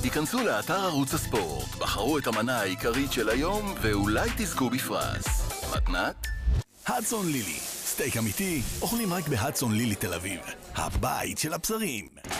היכנסו לאתר ערוץ הספורט, בחרו את המנה העיקרית של היום ואולי תזכו בפרס. מתנת? הדסון לילי, סטייק אמיתי, אוכלים רק בהדסון לילי תל אביב, הבית של הבשרים.